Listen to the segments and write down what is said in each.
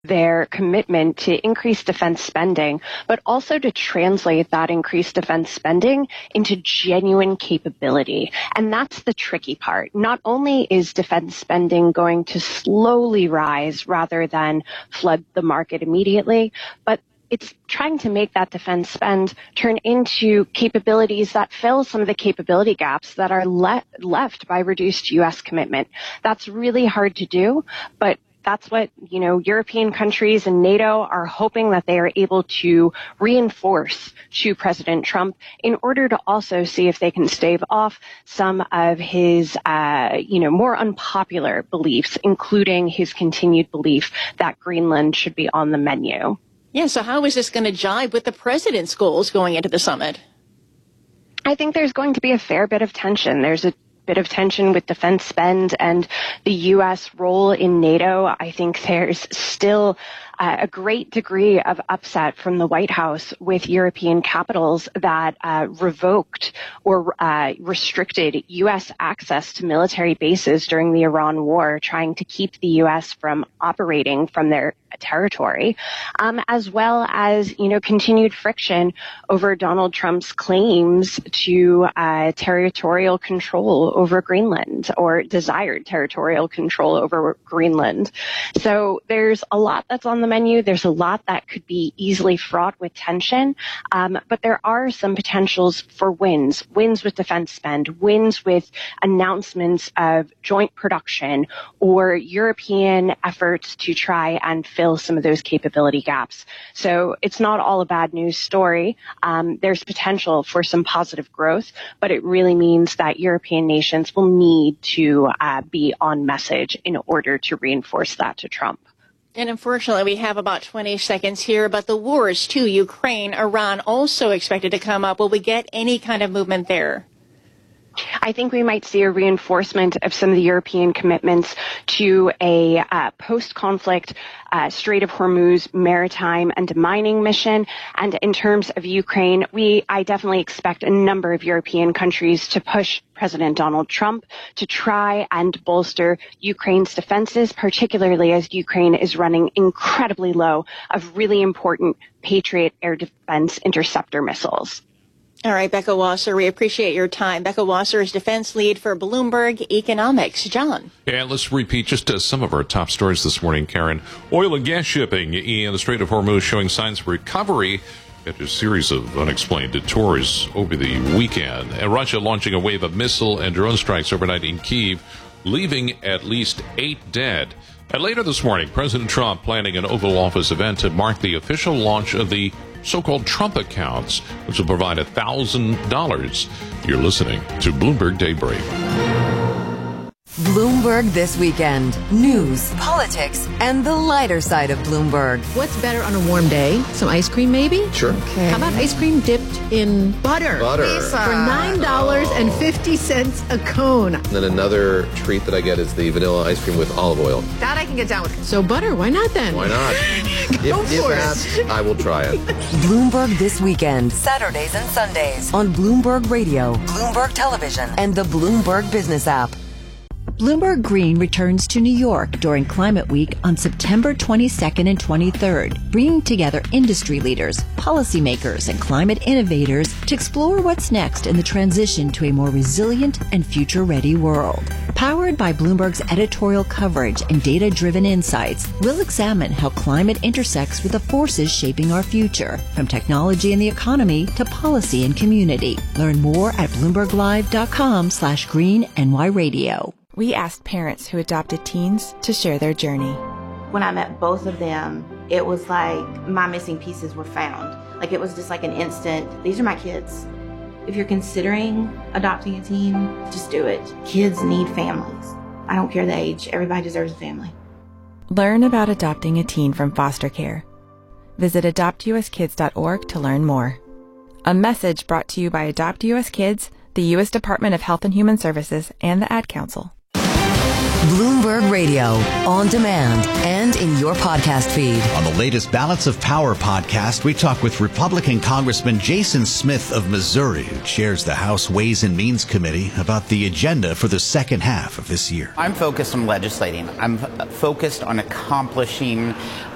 their commitment to increase defense spending, but also to translate that increased defense spending into genuine capability. And that's the tricky part. Not only is defense spending going to slowly rise rather than flood the market immediately, but it's trying to make that defense spend turn into capabilities that fill some of the capability gaps that are left by reduced U.S. commitment. That's really hard to do, but that's what, European countries and NATO are hoping that they are able to reinforce to President Trump in order to also see if they can stave off some of his, more unpopular beliefs, including his continued belief that Greenland should be on the menu. Yeah, so how is this going to jibe with the president's goals going into the summit? I think there's going to be a fair bit of tension. There's a bit of tension with defense spend and the U.S. role in NATO. I think there's still a great degree of upset from the White House with European capitals that revoked or restricted U.S. access to military bases during the Iran war, trying to keep the U.S. from operating from their territory, as well as, continued friction over Donald Trump's claims to territorial control over Greenland, or desired territorial control over Greenland. So there's a lot that's on the menu. There's a lot that could be easily fraught with tension, but there are some potentials for wins with defense spend, wins with announcements of joint production or European efforts to try and fill some of those capability gaps. So it's not all a bad news story. There's potential for some positive growth, but it really means that European nations will need to be on message in order to reinforce that to Trump. And unfortunately, we have about 20 seconds here, but the wars to Ukraine, Iran also expected to come up. Will we get any kind of movement there? I think we might see a reinforcement of some of the European commitments to a post-conflict Strait of Hormuz maritime and mining mission. And in terms of Ukraine, I definitely expect a number of European countries to push President Donald Trump to try and bolster Ukraine's defenses, particularly as Ukraine is running incredibly low of really important Patriot air defense interceptor missiles. All right, Becca Wasser, we appreciate your time. Becca Wasser is defense lead for Bloomberg Economics. John. And let's repeat just some of our top stories this morning, Karen. Oil and gas shipping in the Strait of Hormuz showing signs of recovery after a series of unexplained detours over the weekend. And Russia launching a wave of missile and drone strikes overnight in Kyiv, leaving at least 8 dead. And later this morning, President Trump planning an Oval Office event to mark the official launch of the so-called Trump accounts, which will provide $1,000. You're listening to Bloomberg Daybreak. Bloomberg This Weekend. News, politics, and the lighter side of Bloomberg. What's better on a warm day? Some ice cream, maybe? Sure. Okay. How about ice cream dipped in butter? Butter. For $9.50 a cone. And then another treat that I get is the vanilla ice cream with olive oil. That I can get down with. So butter, why not then? Why not? If asked, I will try it. Bloomberg This Weekend. Saturdays and Sundays on Bloomberg Radio, Bloomberg Television, and the Bloomberg Business app. Bloomberg Green returns to New York during Climate Week on September 22nd and 23rd, bringing together industry leaders, policymakers, and climate innovators to explore what's next in the transition to a more resilient and future-ready world. Powered by Bloomberg's editorial coverage and data-driven insights, we'll examine how climate intersects with the forces shaping our future, from technology and the economy to policy and community. Learn more at BloombergLive.com/GreenNYRadio. We asked parents who adopted teens to share their journey. When I met both of them, it was like my missing pieces were found. Like it was just like an instant, these are my kids. If you're considering adopting a teen, just do it. Kids need families. I don't care the age, everybody deserves a family. Learn about adopting a teen from foster care. Visit adoptuskids.org to learn more. A message brought to you by Adopt US Kids, the U.S. Department of Health and Human Services, and the Ad Council. Bloomberg Radio, on demand and in your podcast feed. On the latest Balance of Power podcast, we talk with Republican Congressman Jason Smith of Missouri, who chairs the House Ways and Means Committee, about the agenda for the second half of this year. I'm focused on legislating. I'm focused on accomplishing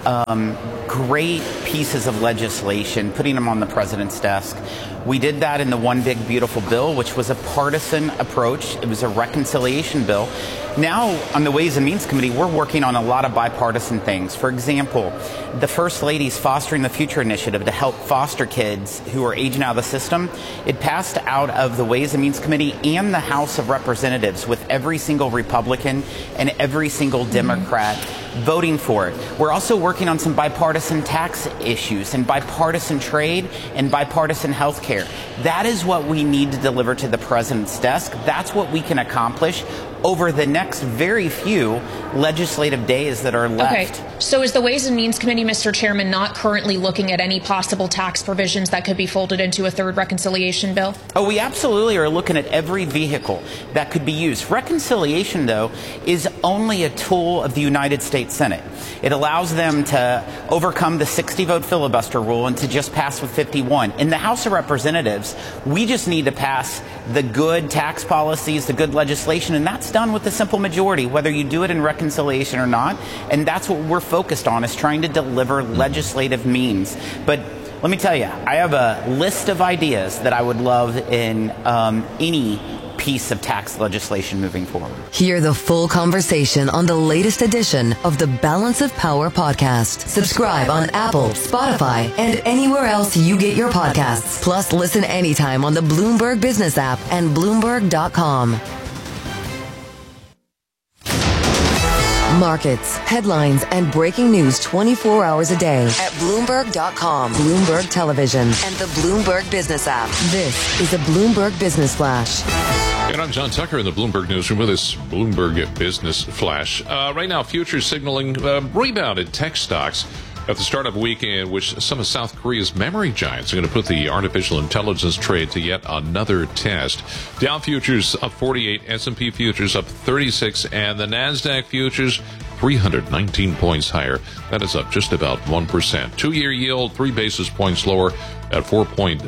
great pieces of legislation, putting them on the president's desk. We did that in the One Big Beautiful Bill, which was a partisan approach. It was a reconciliation bill. Now, on the Ways and Means Committee, we're working on a lot of bipartisan things. For example, the First Lady's Fostering the Future initiative to help foster kids who are aging out of the system. It passed out of the Ways and Means Committee and the House of Representatives with every single Republican and every single Democrat voting for it. We're also working on some bipartisan tax issues and bipartisan trade and bipartisan health care. That is what we need to deliver to the president's desk. That's what we can accomplish over the next very few legislative days that are left. Okay. So is the Ways and Means Committee, Mr. Chairman, not currently looking at any possible tax provisions that could be folded into a third reconciliation bill? Oh, we absolutely are looking at every vehicle that could be used. Reconciliation, though, is only a tool of the United States Senate. It allows them to overcome the 60-vote filibuster rule and to just pass with 51. In the House of Representatives, we just need to pass the good tax policies, the good legislation, and that's done with a simple majority, whether you do it in reconciliation or not. And that's what we're focused on, is trying to deliver legislative means. But let me tell you, I have a list of ideas that I would love in any piece of tax legislation moving forward. Hear the full conversation on the latest edition of the Balance of Power podcast. Subscribe on Apple, Spotify, and anywhere else you get your podcasts. Plus, listen anytime on the Bloomberg Business app and Bloomberg.com. Markets, headlines, and breaking news 24 hours a day at Bloomberg.com, Bloomberg Television, and the Bloomberg Business app. This is a Bloomberg Business Flash. And I'm John Tucker in the Bloomberg Newsroom with this Bloomberg Business Flash. Right now, futures signaling rebound in tech stocks at the start of a weekend, which some of South Korea's memory giants are going to put the artificial intelligence trade to yet another test. Dow futures up 48, S&P futures up 36, and the NASDAQ futures 319 points higher. That is up just about 1%. Two-year yield 3 basis points lower at 4.10%.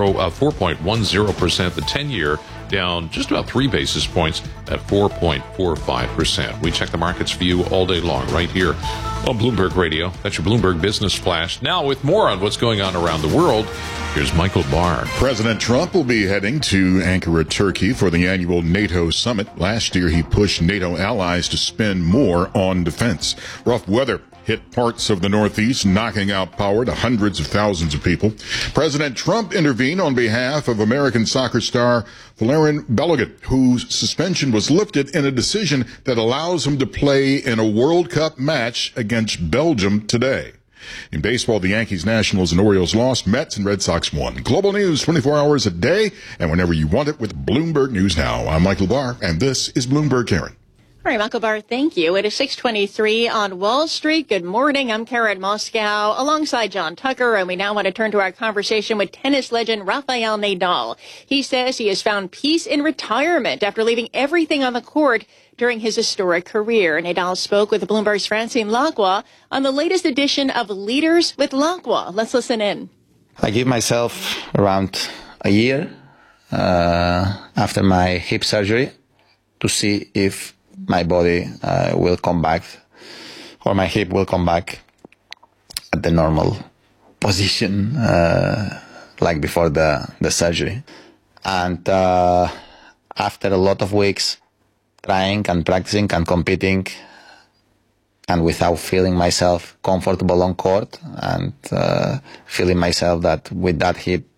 The 10-year down just about 3 basis points at 4.45%. We check the markets for you all day long right here on Bloomberg Radio. That's your Bloomberg Business Flash. Now, with more on what's going on around the world, here's Michael Barr. President Trump will be heading to Ankara, Turkey for the annual NATO summit. Last year, he pushed NATO allies to spend more on defense. Rough weather hit parts of the Northeast, knocking out power to hundreds of thousands of people. President Trump intervened on behalf of American soccer star Valerian Balogun, whose suspension was lifted in a decision that allows him to play in a World Cup match against Belgium today. In baseball, the Yankees, Nationals, and Orioles lost. Mets and Red Sox won. Global news 24 hours a day and whenever you want it with Bloomberg News Now. I'm Michael Barr, and this is Bloomberg Karen. All right, Michael Barr, thank you. It is 6:23 on Wall Street. Good morning. I'm Karen Moscow alongside John Tucker, and we now want to turn to our conversation with tennis legend Rafael Nadal. He says he has found peace in retirement after leaving everything on the court during his historic career. Nadal spoke with Bloomberg's Francine Lacqua on the latest edition of Leaders with Lacqua. Let's listen in. I give myself around a year after my hip surgery to see if my body will come back, or my hip will come back at the normal position like before the surgery. And after a lot of weeks trying and practicing and competing, and without feeling myself comfortable on court, and feeling myself that with that hip,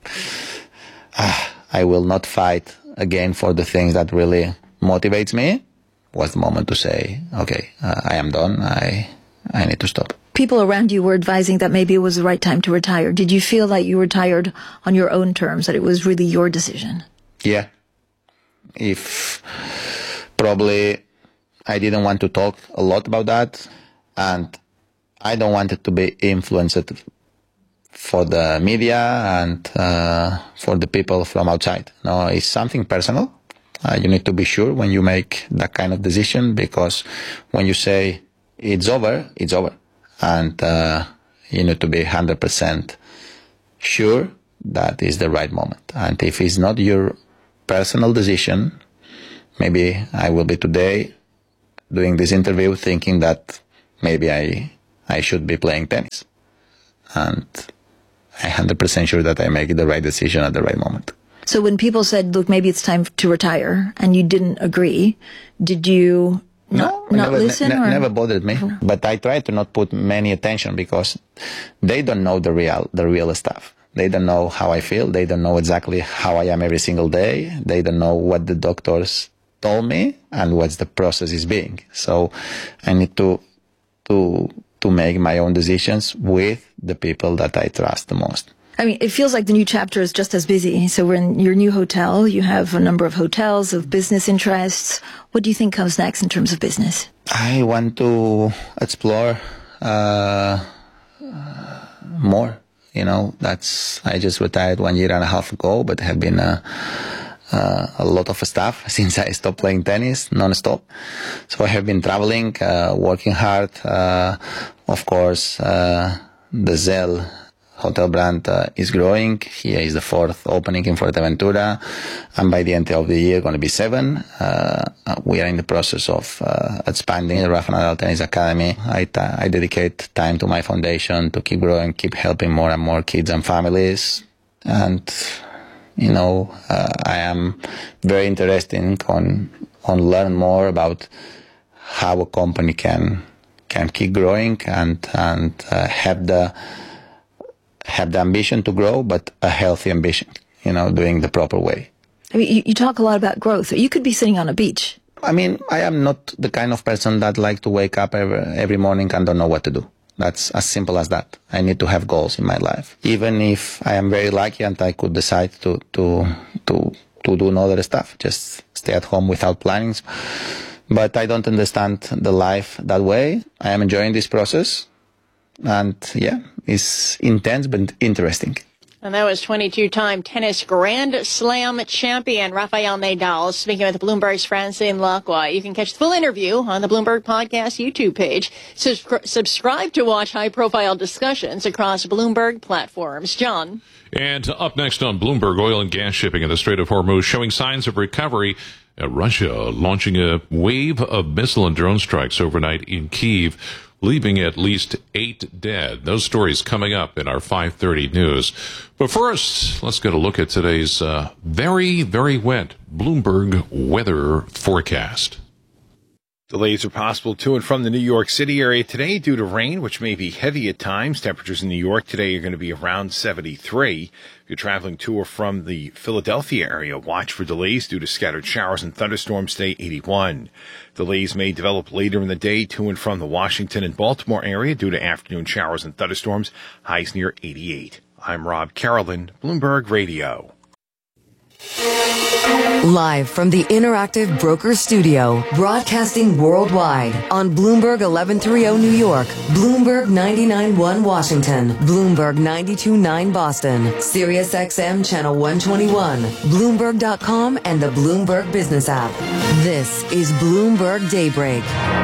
I will not fight again for the things that really motivates me, was the moment to say, okay, I am done. I need to stop. People around you were advising that maybe it was the right time to retire. Did you feel like you retired on your own terms, that it was really your decision? Yeah. If probably I didn't want to talk a lot about that, and I don't want it to be influenced for the media and for the people from outside. No, it's something personal. You need to be sure when you make that kind of decision, because when you say it's over, it's over. And you need to be 100% sure that is the right moment. And if it's not your personal decision, maybe I will be today doing this interview thinking that maybe I I should be playing tennis. And I'm 100% sure that I make the right decision at the right moment. So when people said, look, maybe it's time to retire, and you didn't agree, did you not listen? Never bothered me. But I try to not put many attention because they don't know the real stuff. They don't know how I feel. They don't know exactly how I am every single day. They don't know what the doctors told me and what the process is being. So I need to make my own decisions with the people that I trust the most. I mean, it feels like the new chapter is just as busy. So we're in your new hotel. You have a number of hotels, of business interests. What do you think comes next in terms of business? I want to explore more. You know, I just retired 1.5 years ago, but have been a lot of stuff since I stopped playing tennis non-stop. So I have been traveling, working hard. Of course, the Zell hotel brand is growing. Here is the 4th opening in Fuerteventura, and by the end of the year, going to be 7. We are in the process of expanding the Rafa Nadal Tennis Academy. I dedicate time to my foundation to keep growing, keep helping more and more kids and families. And, you know, I am very interested on learn more about how a company can keep growing and have the ambition to grow, but a healthy ambition, you know, doing the proper way. I mean, you talk a lot about growth. You could be sitting on a beach. I mean, I am not the kind of person that like to wake up every morning and don't know what to do. That's as simple as that. I need to have goals in my life. Even if I am very lucky and I could decide to do other stuff, just stay at home without plannings. But I don't understand the life that way. I am enjoying this process. And yeah, it's intense but interesting. And that was 22-time tennis Grand Slam champion Rafael Nadal speaking with Bloomberg's Francine Lacqua. You can catch the full interview on the Bloomberg Podcast YouTube page. Subscribe to watch high-profile discussions across Bloomberg platforms. John. And up next on Bloomberg, oil and gas shipping in the Strait of Hormuz showing signs of recovery. Russia launching a wave of missile and drone strikes overnight in Kyiv, leaving at least 8 dead. Those stories coming up in our 5:30 news. But first, let's get a look at today's very, very wet Bloomberg weather forecast. Delays are possible to and from the New York City area today due to rain, which may be heavy at times. Temperatures in New York today are going to be around 73. If you're traveling to or from the Philadelphia area, watch for delays due to scattered showers and thunderstorms today, 81. Delays may develop later in the day to and from the Washington and Baltimore area due to afternoon showers and thunderstorms, highs near 88. I'm Rob Carolyn, Bloomberg Radio. Live from the Interactive Brokers Studio, broadcasting worldwide on Bloomberg 1130 New York, Bloomberg 99.1 Washington, Bloomberg 92.9 Boston, Sirius XM Channel 121, Bloomberg.com, and the Bloomberg Business app. This is Bloomberg Daybreak.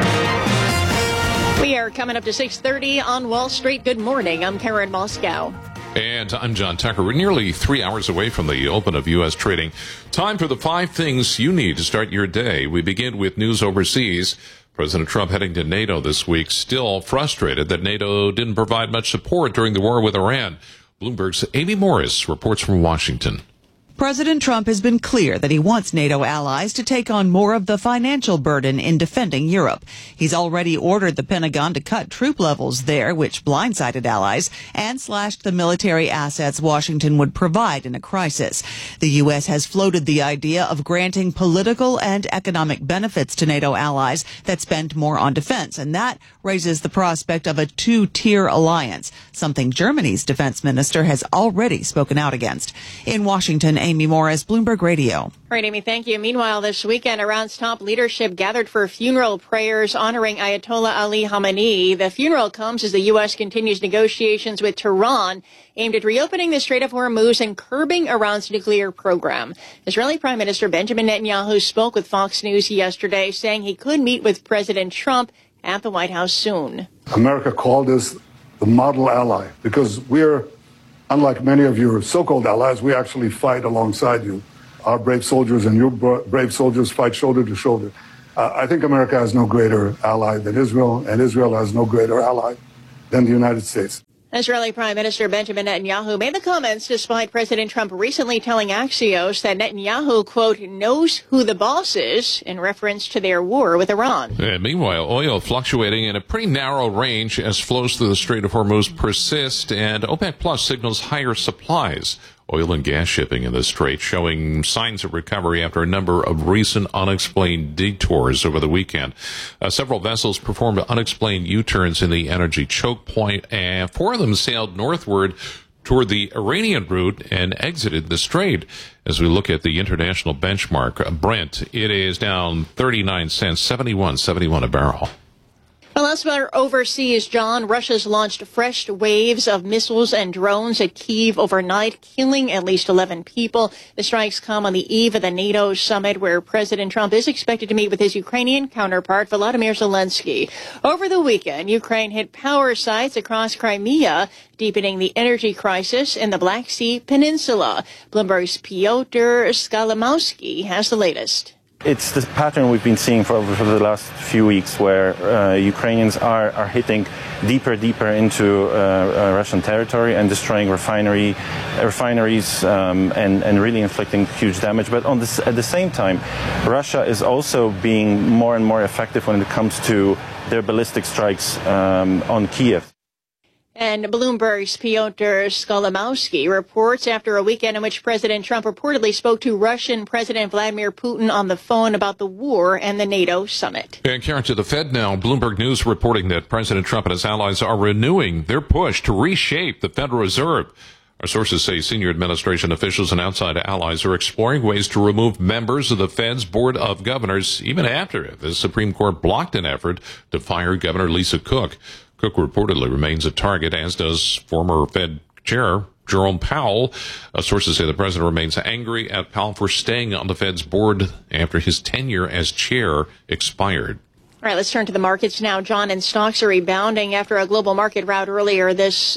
We are coming up to 6:30 on Wall Street. Good morning. I'm Karen Moscow. And I'm John Tucker. We're nearly 3 hours away from the open of U.S. trading. Time for the 5 things you need to start your day. We begin with news overseas. President Trump heading to NATO this week, still frustrated that NATO didn't provide much support during the war with Iran. Bloomberg's Amy Morris reports from Washington. President Trump has been clear that he wants NATO allies to take on more of the financial burden in defending Europe. He's already ordered the Pentagon to cut troop levels there, which blindsided allies, and slashed the military assets Washington would provide in a crisis. The U.S. has floated the idea of granting political and economic benefits to NATO allies that spend more on defense, and that raises the prospect of a 2-tier alliance, something Germany's defense minister has already spoken out against. In Washington, Amy Morris, Bloomberg Radio. All right, Amy, thank you. Meanwhile, this weekend, Iran's top leadership gathered for funeral prayers honoring Ayatollah Ali Khamenei. The funeral comes as the U.S. continues negotiations with Tehran aimed at reopening the Strait of Hormuz and curbing Iran's nuclear program. Israeli Prime Minister Benjamin Netanyahu spoke with Fox News yesterday, saying he could meet with President Trump at the White House soon. America called us the model ally because we're, unlike many of your so-called allies, we actually fight alongside you. Our brave soldiers and your brave soldiers fight shoulder to shoulder. I think America has no greater ally than Israel, and Israel has no greater ally than the United States. Israeli Prime Minister Benjamin Netanyahu made the comments despite President Trump recently telling Axios that Netanyahu, quote, knows who the boss is in reference to their war with Iran. And meanwhile, oil fluctuating in a pretty narrow range as flows through the Strait of Hormuz persist, and OPEC Plus signals higher supplies. Oil and gas shipping in the Strait showing signs of recovery after a number of recent unexplained detours over the weekend. Several vessels performed unexplained U-turns in the energy choke point, and 4 of them sailed northward toward the Iranian route and exited the Strait. As we look at the international benchmark, Brent, it is down 39 cents, 71 a barrel. Well, elsewhere overseas, John, Russia's launched fresh waves of missiles and drones at Kyiv overnight, killing at least 11 people. The strikes come on the eve of the NATO summit, where President Trump is expected to meet with his Ukrainian counterpart, Volodymyr Zelensky. Over the weekend, Ukraine hit power sites across Crimea, deepening the energy crisis in the Black Sea Peninsula. Bloomberg's Piotr Skalimowski has the latest. It's the pattern we've been seeing for the last few weeks, where Ukrainians are hitting deeper into Russian territory and destroying refineries and really inflicting huge damage. But at the same time, Russia is also being more and more effective when it comes to their ballistic strikes on Kiev. And Bloomberg's Piotr Skalimowski reports after a weekend in which President Trump reportedly spoke to Russian President Vladimir Putin on the phone about the war and the NATO summit. And Karen, to the Fed now, Bloomberg News reporting that President Trump and his allies are renewing their push to reshape the Federal Reserve. Our sources say senior administration officials and outside allies are exploring ways to remove members of the Fed's Board of Governors, even after the Supreme Court blocked an effort to fire Governor Lisa Cook. Cook reportedly remains a target, as does former Fed Chair Jerome Powell. Sources say the president remains angry at Powell for staying on the Fed's board after his tenure as chair expired. All right, let's turn to the markets now. John, and stocks are rebounding after a global market rout earlier.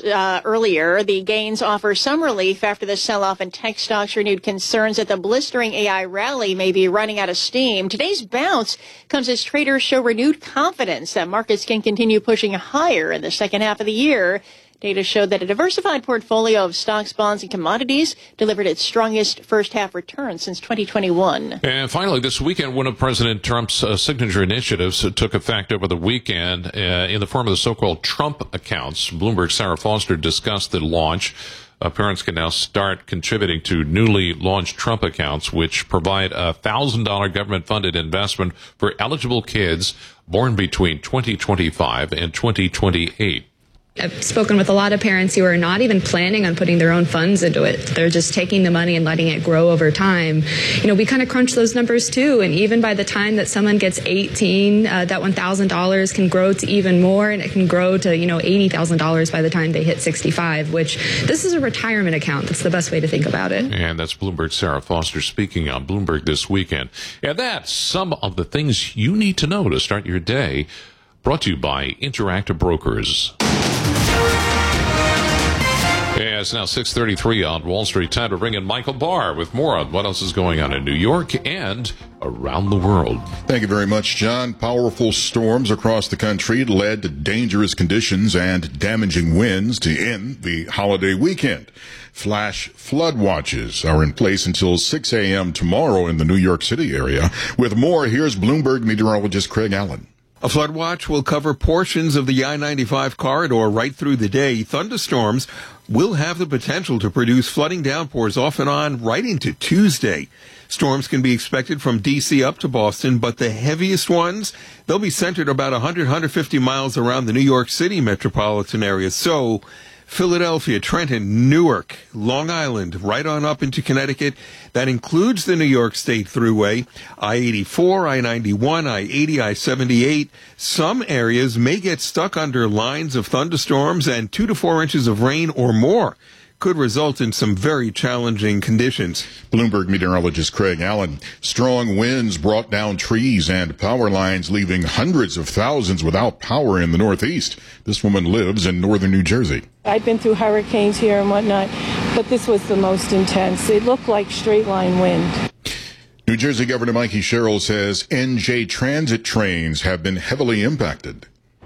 The gains offer some relief after the sell-off in tech stocks renewed concerns that the blistering AI rally may be running out of steam. Today's bounce comes as traders show renewed confidence that markets can continue pushing higher in the second half of the year. Data showed that a diversified portfolio of stocks, bonds, and commodities delivered its strongest first-half return since 2021. And finally, this weekend, one of President Trump's signature initiatives took effect over the weekend in the form of the so-called Trump accounts. Bloomberg's Sarah Foster discussed the launch. Parents can now start contributing to newly launched Trump accounts, which provide a $1,000 government-funded investment for eligible kids born between 2025 and 2028. I've spoken with a lot of parents who are not even planning on putting their own funds into it. They're just taking the money and letting it grow over time. We kind of crunch those numbers too. And even by the time that someone gets 18, that $1,000 can grow to even more, and it can grow to, $80,000 by the time they hit 65, which this is a retirement account. That's the best way to think about it. And that's Bloomberg's Sarah Foster speaking on Bloomberg This Weekend. And that's some of the things you need to know to start your day. Brought to you by Interactive Brokers. Yeah, it's now 6:33 on Wall Street. Time to bring in Michael Barr with more on what else is going on in New York and around the world. Thank you very much, John. Powerful storms across the country led to dangerous conditions and damaging winds to end the holiday weekend. Flash flood watches are in place until 6 a.m. tomorrow in the New York City area. With more, here's Bloomberg meteorologist Craig Allen. A flood watch will cover portions of the I-95 corridor right through the day. Thunderstorms will have the potential to produce flooding downpours off and on right into Tuesday. Storms can be expected from D.C. up to Boston, but the heaviest ones, they'll be centered about 150 miles around the New York City metropolitan area. So Philadelphia, Trenton, Newark, Long Island, right on up into Connecticut. That includes the New York State Thruway, I-84, I-91, I-80, I-78. Some areas may get stuck under lines of thunderstorms, and 2 to 4 inches of rain or more could result in some very challenging conditions. Bloomberg meteorologist Craig Allen. Strong winds brought down trees and power lines, leaving hundreds of thousands without power in the Northeast. This woman lives in northern New Jersey. I've been through hurricanes here and whatnot, but this was the most intense. It looked like straight line wind. New Jersey Governor Mikey Sherrill says NJ Transit trains have been heavily impacted.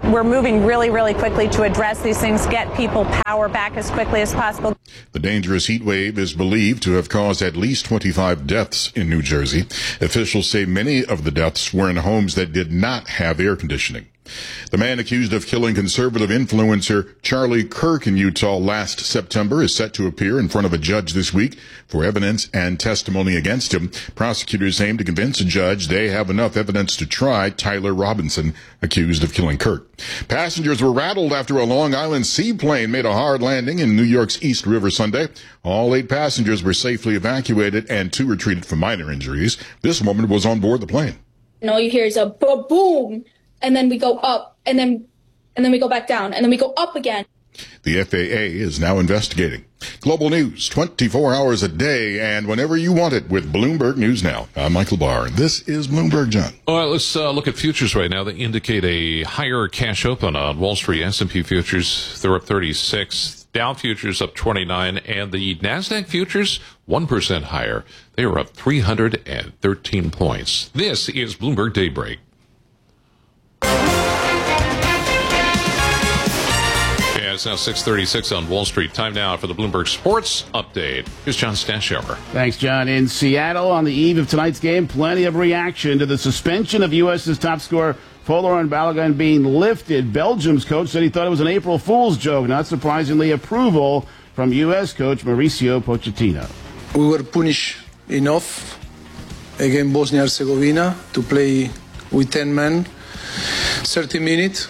We're moving really, really quickly to address these things, get people power back as quickly as possible. The dangerous heat wave is believed to have caused at least 25 deaths in New Jersey. Officials say many of the deaths were in homes that did not have air conditioning. The man accused of killing conservative influencer Charlie Kirk in Utah last September is set to appear in front of a judge this week for evidence and testimony against him. Prosecutors aim to convince a judge they have enough evidence to try Tyler Robinson, accused of killing Kirk. Passengers were rattled after a Long Island seaplane made a hard landing in New York's East River Sunday. All 8 passengers were safely evacuated and 2 were treated for minor injuries. This woman was on board the plane. And all you hear is a boom. And then we go up, and then we go back down, and then we go up again. The FAA is now investigating. Global news 24 hours a day and whenever you want it with Bloomberg News Now. I'm Michael Barr. This is Bloomberg, John. All right, let's look at futures right now. They indicate a higher cash open on Wall Street. S&P futures, they're up 36. Dow futures up 29, and the NASDAQ futures 1% higher. They are up 313 points. This is Bloomberg Daybreak. Yeah, it's now 6:36 on Wall Street. Time now for the Bloomberg Sports Update. Here's John Stashower. Thanks, John. In Seattle, on the eve of tonight's game, plenty of reaction to the suspension of U.S.'s top scorer Folarin Balogun being lifted. Belgium's coach said he thought it was an April Fool's joke. Not surprisingly, approval from U.S. coach Mauricio Pochettino. We were punished enough against Bosnia-Herzegovina to play with 10 men, 30 minutes,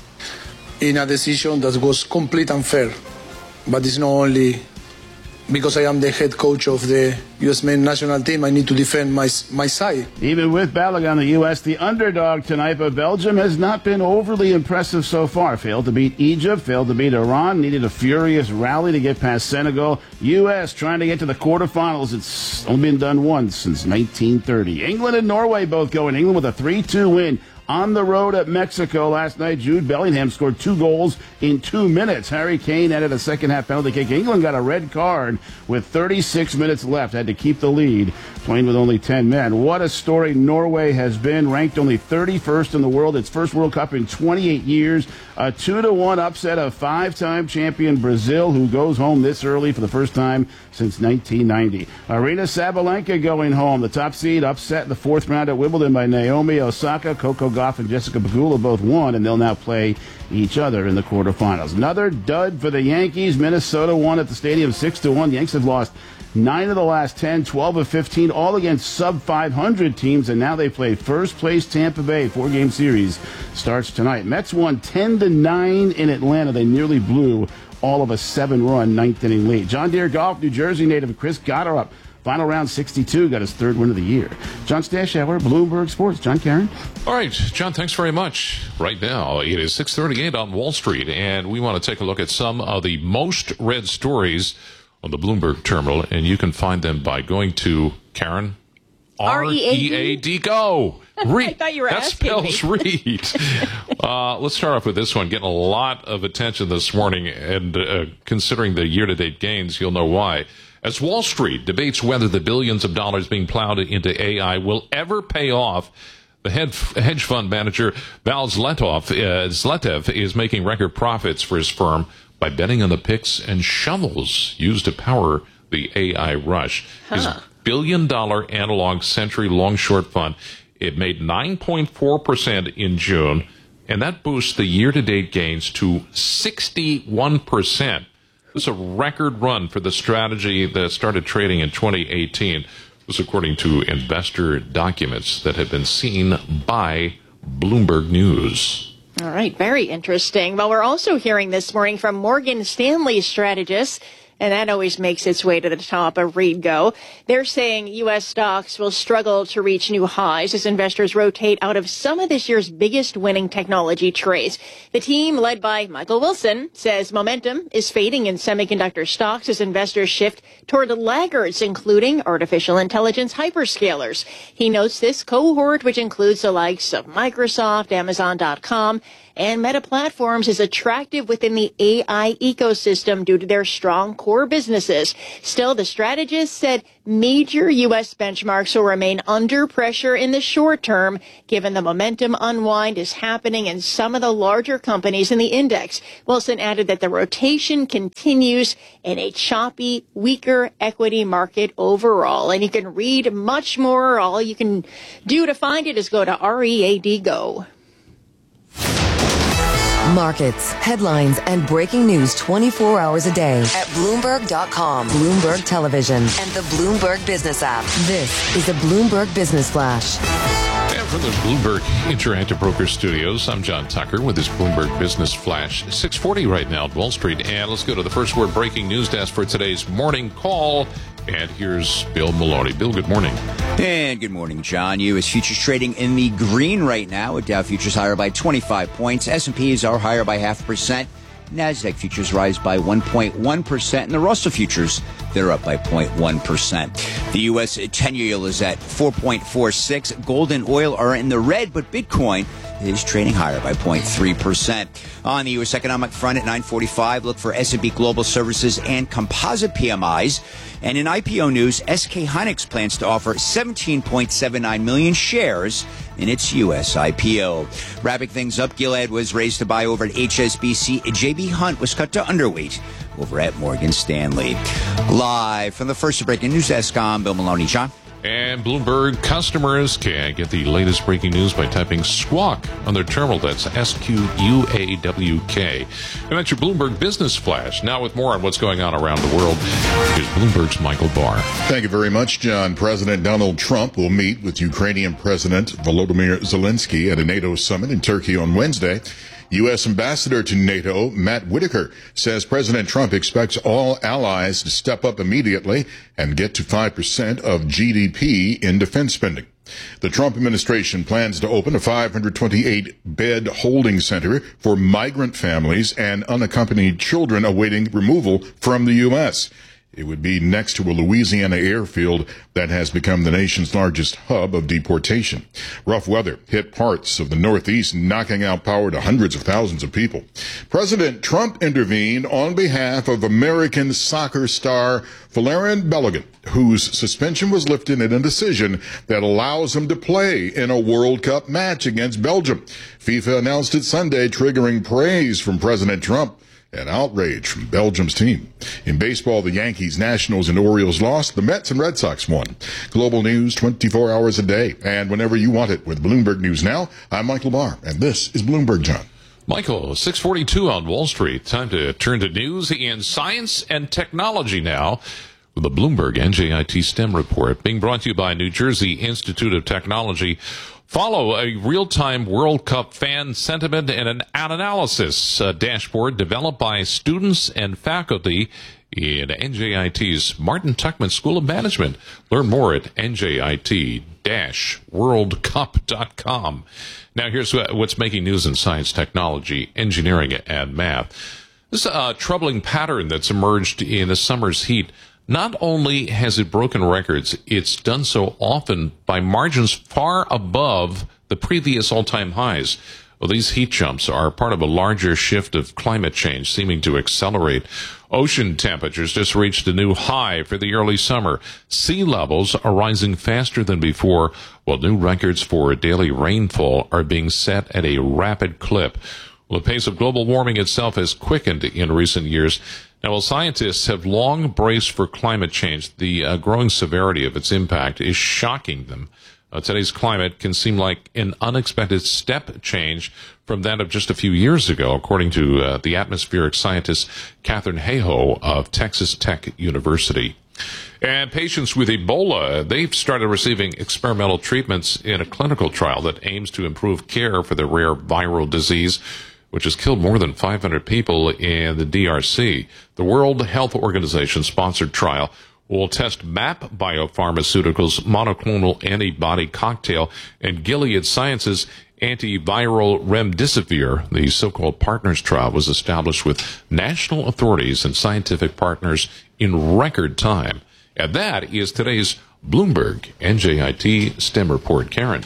in a decision that was completely unfair. But it's not only because I am the head coach of the U.S. men's national team, I need to defend my side. Even with Balogun, the U.S., the underdog tonight, but Belgium has not been overly impressive so far. Failed to beat Egypt, failed to beat Iran, needed a furious rally to get past Senegal. U.S. trying to get to the quarterfinals. It's only been done once since 1930. England and Norway both going. England with a 3-2 win on the road at Mexico last night. Jude Bellingham scored 2 goals in 2 minutes. Harry Kane added a second-half penalty kick. England got a red card with 36 minutes left. Had to keep the lead, playing with only 10 men. What a story Norway has been. Ranked only 31st in the world. Its first World Cup in 28 years. A 2-1 upset of 5-time champion Brazil, who goes home this early for the first time since 1990. Aryna Sabalenka going home. The top seed upset in the 4th round at Wimbledon by Naomi Osaka. Coco Gauff and Jessica Pegula both won, and they'll now play each other in the quarterfinals. Another dud for the Yankees. Minnesota won at the stadium 6-1. The Yankees have lost 9 of the last 10, 12 of 15, all against sub-500 teams, and now they play first-place Tampa Bay. 4-game series starts tonight. Mets won 10-9 in Atlanta. They nearly blew all of a 7-run 9th-inning lead. John Deere Golf, New Jersey native Chris Gotterup, final round 62, got his 3rd win of the year. John Stashower, Bloomberg Sports. John Karen. All right, John, thanks very much. Right now, it is 6:38 on Wall Street, and we want to take a look at some of the most read stories on the Bloomberg terminal, and you can find them by going to, Karen, READ, go. Read. I thought you were that asking spells me. read. Let's start off with this one, getting a lot of attention this morning, and considering the year-to-date gains, you'll know why. As Wall Street debates whether the billions of dollars being plowed into AI will ever pay off, the hedge fund manager Val Zletev is making record profits for his firm by betting on the picks and shovels used to power the AI rush. His billion-dollar analog Century long-short fund, it made 9.4% in June, and that boosts the year-to-date gains to 61%. This is a record run for the strategy that started trading in 2018. This according to investor documents that have been seen by Bloomberg News. All right, very interesting. Well, we're also hearing this morning from Morgan Stanley strategists, and that always makes its way to the top of ReadGo. They're saying U.S. stocks will struggle to reach new highs as investors rotate out of some of this year's biggest winning technology trades. The team, led by Michael Wilson, says momentum is fading in semiconductor stocks as investors shift toward laggards, including artificial intelligence hyperscalers. He notes this cohort, which includes the likes of Microsoft, Amazon.com, And Meta Platforms is attractive within the AI ecosystem due to their strong core businesses. Still, the strategist said major U.S. benchmarks will remain under pressure in the short term, given the momentum unwind is happening in some of the larger companies in the index. Wilson added that the rotation continues in a choppy, weaker equity market overall. And you can read much more. All you can do to find it is go to READ Go. Markets, headlines, and breaking news 24 hours a day at Bloomberg.com, Bloomberg Television, and the Bloomberg Business app. This is a Bloomberg Business Flash. And from the Bloomberg Interactive Broker Studios, I'm John Tucker with this Bloomberg Business Flash. 6:40 right now at Wall Street. And let's go to the first word breaking news desk for today's morning call. And here's Bill Maloney. Bill, good morning. And good morning, John. U.S. futures trading in the green right now, with Dow futures higher by 25 points. S&Ps are higher by 0.5%. NASDAQ futures rise by 1.1%. And the Russell futures, they're up by 0.1%. The U.S. 10-year yield is at 4.46. Gold and oil are in the red, but Bitcoin is trading higher by 0.3%. On the U.S. economic front at 9:45, look for S&P Global Services and Composite PMIs. And in IPO news, SK Hynix plans to offer 17.79 million shares in its U.S. IPO. Wrapping things up, Gilead was raised to buy over at HSBC. J.B. Hunt was cut to underweight over at Morgan Stanley. Live from the first breaking news desk, I'm Bill Maloney. John? And Bloomberg customers can get the latest breaking news by typing Squawk on their terminal. That's SQUAWK. And that's your Bloomberg Business Flash. Now with more on what's going on around the world, here's Bloomberg's Michael Barr. Thank you very much, John. President Donald Trump will meet with Ukrainian President Volodymyr Zelensky at a NATO summit in Turkey on Wednesday. U.S. Ambassador to NATO, Matt Whitaker, says President Trump expects all allies to step up immediately and get to 5% of GDP in defense spending. The Trump administration plans to open a 528-bed holding center for migrant families and unaccompanied children awaiting removal from the U.S. It would be next to a Louisiana airfield that has become the nation's largest hub of deportation. Rough weather hit parts of the Northeast, knocking out power to hundreds of thousands of people. President Trump intervened on behalf of American soccer star Valérien Balogun, whose suspension was lifted in a decision that allows him to play in a World Cup match against Belgium. FIFA announced it Sunday, triggering praise from President Trump and outrage from Belgium's team. In baseball, the Yankees, Nationals, and Orioles lost. The Mets and Red Sox won. Global news 24 hours a day and whenever you want it with Bloomberg News Now. I'm Michael Barr, and this is Bloomberg, John. Michael, 6:42 on Wall Street. Time to turn to news in science and technology now with the Bloomberg NJIT STEM report, being brought to you by New Jersey Institute of Technology. Follow a real-time World Cup fan sentiment and an analysis dashboard developed by students and faculty in NJIT's Martin Tuckman School of Management. Learn more at njit-worldcup.com. Now here's what's making news in science, technology, engineering, and math. This is a troubling pattern that's emerged in the summer's heat. Not only has it broken records, it's done so often by margins far above the previous all-time highs. Well, these heat jumps are part of a larger shift of climate change seeming to accelerate. Ocean temperatures just reached a new high for the early summer. Sea levels are rising faster than before, while new records for daily rainfall are being set at a rapid clip. Well, the pace of global warming itself has quickened in recent years. Now, while scientists have long braced for climate change, the growing severity of its impact is shocking them. Today's climate can seem like an unexpected step change from that of just a few years ago, according to the atmospheric scientist Katherine Hayhoe of Texas Tech University. And patients with Ebola, they've started receiving experimental treatments in a clinical trial that aims to improve care for the rare viral disease, which has killed more than 500 people in the DRC. The World Health Organization-sponsored trial will test MAP Biopharmaceuticals' monoclonal antibody cocktail and Gilead Sciences' antiviral remdesivir. The so-called partners trial was established with national authorities and scientific partners in record time. And that is today's Bloomberg NJIT STEM report. Karen.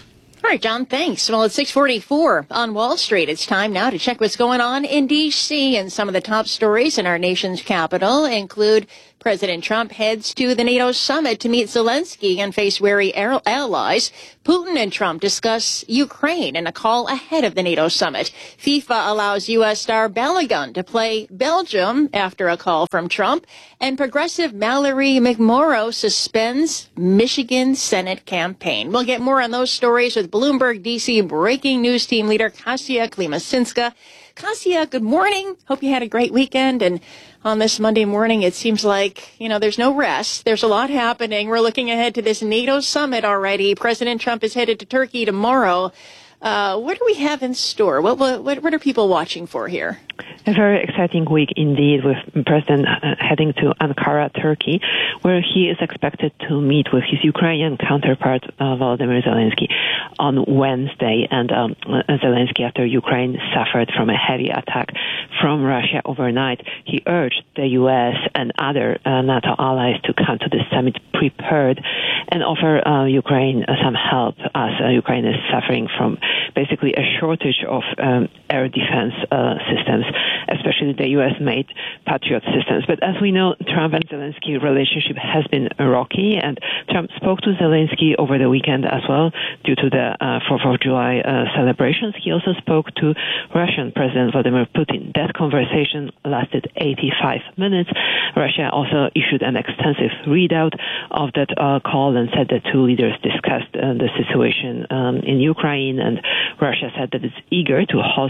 All right, John, thanks. Well, it's 6:44 on Wall Street. It's time now to check what's going on in D.C. And some of the top stories in our nation's capital include President Trump heads to the NATO summit to meet Zelensky and face wary allies. Putin and Trump discuss Ukraine in a call ahead of the NATO summit. FIFA allows U.S. star Balogun to play Belgium after a call from Trump. And progressive Mallory McMorrow suspends Michigan Senate campaign. We'll get more on those stories with Bloomberg D.C. breaking news team leader Kasia Klimasinska. Kasia, good morning. Hope you had a great weekend. And on this Monday morning, it seems like, there's no rest. There's a lot happening. We're looking ahead to this NATO summit already. President Trump is headed to Turkey tomorrow. What do we have in store? What are people watching for here? A very exciting week indeed, with President heading to Ankara, Turkey, where he is expected to meet with his Ukrainian counterpart, Volodymyr Zelensky, on Wednesday. And Zelensky, after Ukraine suffered from a heavy attack from Russia overnight, he urged the U.S. and other NATO allies to come to the summit prepared and offer Ukraine some help, as Ukraine is suffering from basically a shortage of air defense systems, especially the U.S.-made Patriot systems. But as we know, Trump and Zelensky relationship has been rocky, and Trump spoke to Zelensky over the weekend as well due to the 4th of July celebrations. He also spoke to Russian President Vladimir Putin. That conversation lasted 85 minutes. Russia also issued an extensive readout of that call and said the two leaders discussed the situation in Ukraine, and Russia said that it's eager to host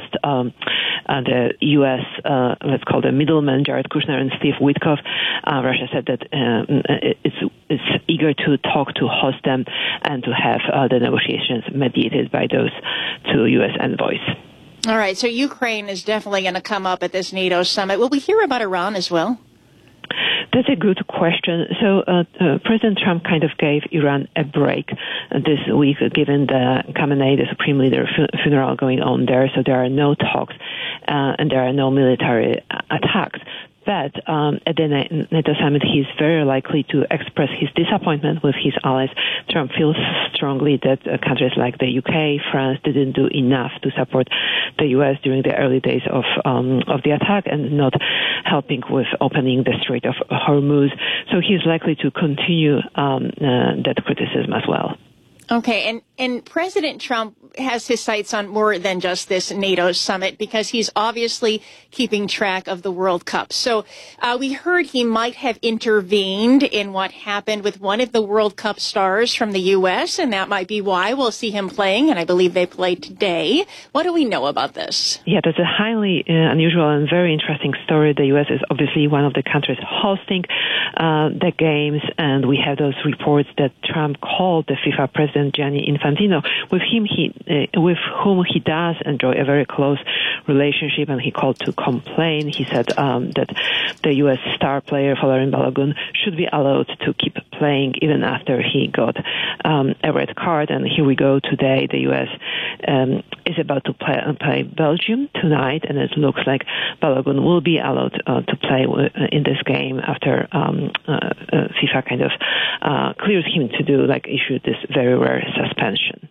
the U.S., let's call the middlemen, Jared Kushner and Steve Witkoff. Russia said that it's eager to talk, to host them, and to have the negotiations mediated by those two U.S. envoys. All right, so Ukraine is definitely going to come up at this NATO summit. Will we hear about Iran as well? That's a good question. So President Trump kind of gave Iran a break this week, given the Khamenei, the Supreme Leader, funeral going on there. So there are no talks and there are no military attacks. But at the NATO summit, he's very likely to express his disappointment with his allies. Trump feels strongly that countries like the UK, France didn't do enough to support the US during the early days of the attack and not helping with opening the Strait of Hormuz. So he's likely to continue that criticism as well. Okay, and President Trump has his sights on more than just this NATO summit because he's obviously keeping track of the World Cup. So we heard he might have intervened in what happened with one of the World Cup stars from the U.S., and that might be why we'll see him playing, and I believe they play today. What do we know about this? Yeah, that's a highly unusual and very interesting story. The U.S. is obviously one of the countries hosting the games, and we have those reports that Trump called the FIFA president, Gianni Infantino, with whom he does enjoy a very close relationship, and he called to complain. He said that the U.S. star player Folarin Balogun should be allowed to keep playing even after he got a red card. And here we go today. The U.S. is about to play Belgium tonight, and it looks like Balogun will be allowed to play in this game after FIFA kind of clears him to issue this very rare suspension.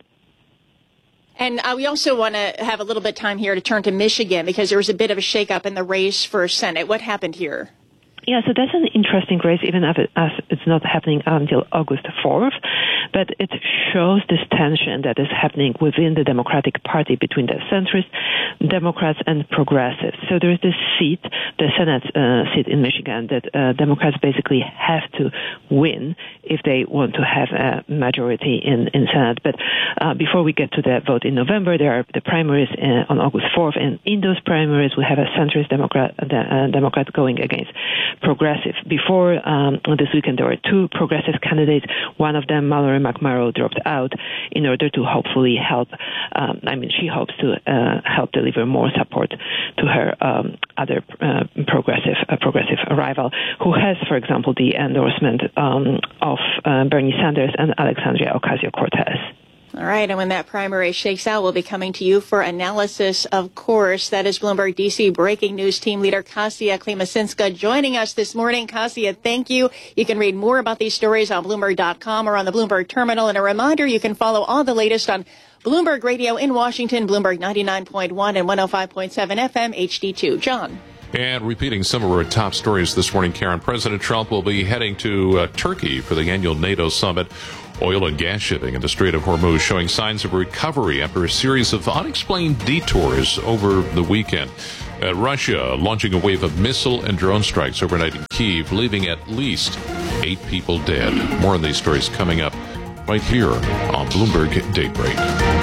And we also want to have a little bit of time here to turn to Michigan because there was a bit of a shakeup in the race for Senate. What happened here? Yeah, so that's an interesting race, even as it's not happening until August 4th. But it shows this tension that is happening within the Democratic Party between the centrist Democrats and progressives. So there is this seat, the Senate seat in Michigan, that Democrats basically have to win if they want to have a majority in Senate. But before we get to the vote in November, there are the primaries on August 4th. And in those primaries, we have a centrist Democrat going against progressive. Before this weekend, there were two progressive candidates. One of them, Mallory McMorrow, dropped out in order to hopefully help. She hopes to help deliver more support to her other progressive rival, who has, for example, the endorsement of Bernie Sanders and Alexandria Ocasio-Cortez. All right, and when that primary shakes out, we'll be coming to you for analysis, of course. That is Bloomberg DC breaking news team leader Kasia Klimasinska joining us this morning. Kasia, thank you. You can read more about these stories on Bloomberg.com or on the Bloomberg terminal. And a reminder, you can follow all the latest on Bloomberg Radio in Washington, Bloomberg 99.1 and 105.7 FM HD2. John. And repeating some of our top stories this morning, Karen, President Trump will be heading to Turkey for the annual NATO summit. Oil and gas shipping in the Strait of Hormuz showing signs of recovery after a series of unexplained detours over the weekend. Russia launching a wave of missile and drone strikes overnight in Kyiv, leaving at least 8 people dead. More on these stories coming up right here on Bloomberg Daybreak.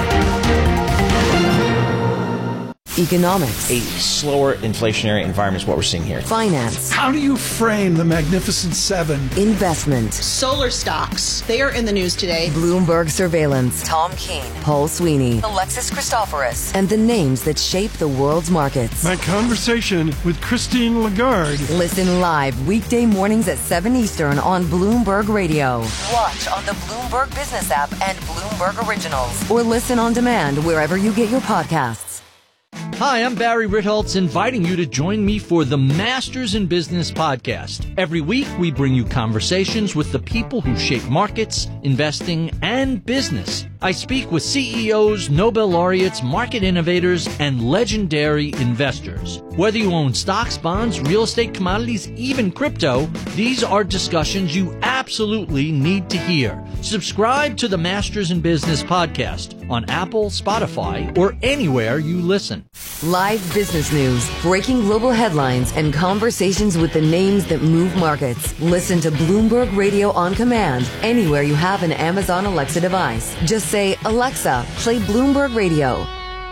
Economics. A slower inflationary environment is what we're seeing here. Finance. How do you frame the Magnificent Seven? Investment. Solar stocks. They are in the news today. Bloomberg Surveillance. Tom Keene. Paul Sweeney. Alexis Christoforous. And the names that shape the world's markets. My conversation with Christine Lagarde. Listen live weekday mornings at 7 Eastern on Bloomberg Radio. Watch on the Bloomberg Business app and Bloomberg Originals. Or listen on demand wherever you get your podcasts. Hi, I'm Barry Ritholtz, inviting you to join me for the Masters in Business podcast. Every week, we bring you conversations with the people who shape markets, investing, and business. I speak with CEOs, Nobel laureates, market innovators, and legendary investors. Whether you own stocks, bonds, real estate, commodities, even crypto, these are discussions you absolutely need to hear. Subscribe to the Masters in Business podcast on Apple, Spotify, or anywhere you listen. Live business news, breaking global headlines, and conversations with the names that move markets. Listen to Bloomberg Radio on command anywhere you have an Amazon Alexa device. Just say, Alexa, play Bloomberg Radio.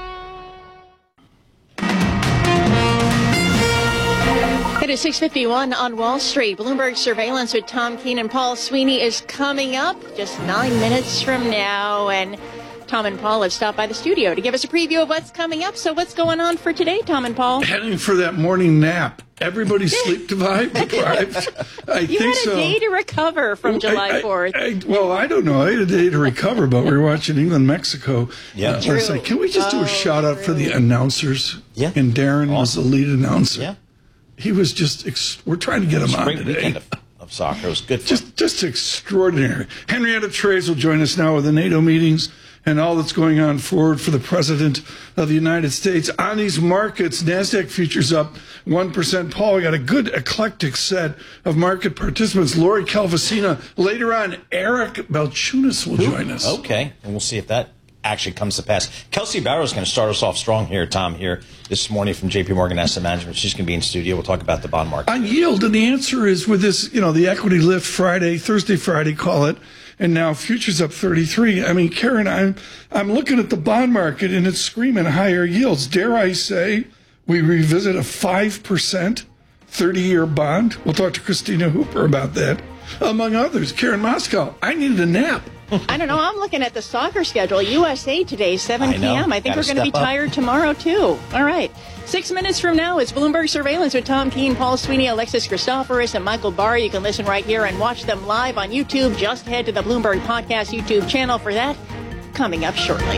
It is 6:51 on Wall Street. Bloomberg Surveillance with Tom Keene and Paul Sweeney is coming up just 9 minutes from now. And Tom and Paul have stopped by the studio to give us a preview of what's coming up. So what's going on for today, Tom and Paul? Heading for that morning nap. Everybody's sleep deprived. You had a day to recover from July 4th. Well, I don't know. I had a day to recover, but we were watching England-Mexico. Yeah. Last night. Can we just do a shout-out for the announcers? Yeah. And Darren was the lead announcer. Yeah. He was just, we're trying to get him on Great today. weekend of soccer. It was good fun. Just extraordinary. Henrietta Trays will join us now with the NATO meetings and all that's going on forward for the President of the United States. On these markets, NASDAQ futures up 1%. Paul, we got a good eclectic set of market participants. Lori Calvasina. Later on, Eric Balchunas will join us. Okay, and we'll see if that actually comes to pass. Kelsey Barrow is going to start us off strong here, Tom, here this morning from JP Morgan Asset Management. She's going to be in studio. We'll talk about the bond market. On yield, and the answer is with this, the equity lift Thursday, Friday, call it, and now futures up 33. I mean, Karen, I'm looking at the bond market, and it's screaming higher yields. Dare I say we revisit a 5% 30-year bond? We'll talk to Christina Hooper about that, among others. Karen Moscow, I needed a nap. I don't know. I'm looking at the soccer schedule. USA today, 7 p.m. I think we're going to be tired tomorrow, too. All right. 6 minutes from now, it's Bloomberg Surveillance with Tom Keene, Paul Sweeney, Alexis Christoforous, and Michael Barr. You can listen right here and watch them live on YouTube. Just head to the Bloomberg Podcast YouTube channel for that. Coming up shortly.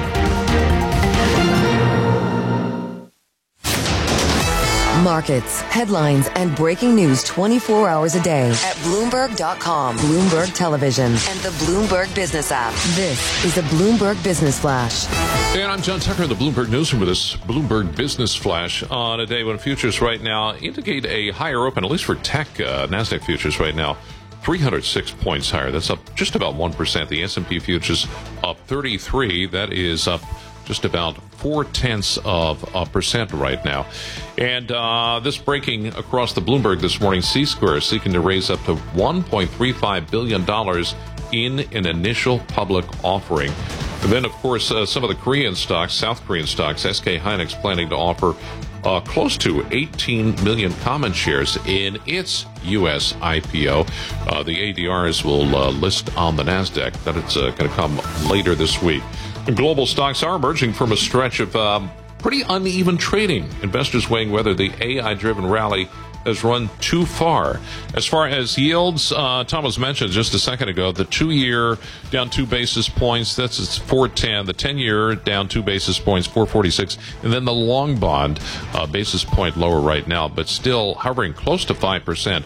Markets, headlines, and breaking news 24 hours a day at Bloomberg.com, Bloomberg Television, and the Bloomberg Business app. This is the Bloomberg Business Flash. And I'm John Tucker in the Bloomberg Newsroom with this Bloomberg Business Flash on a day when futures right now indicate a higher open, at least for tech. NASDAQ futures right now 306 points higher. That's up just about 1%. The S&P futures up 33. That is up just about 0.4% right now. And this breaking across the Bloomberg this morning, C-Square seeking to raise up to $1.35 billion in an initial public offering. And then, of course, some of the Korean stocks, South Korean stocks, SK Hynix planning to offer close to 18 million common shares in its U.S. IPO. The ADRs will list on the NASDAQ. That's going to come later this week. Global stocks are emerging from a stretch of pretty uneven trading. Investors weighing whether the AI-driven rally has run too far. As far as yields, Thomas mentioned just a second ago, the 2-year down 2 basis points, that's 4.10. The 10-year down 2 basis points, 4.46. And then the long bond, basis point lower right now, but still hovering close to 5%.